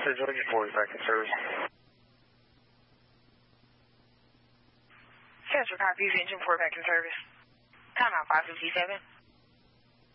Georgia 4 is back in service. Central copies, engine 4 back in service. Timeout 557.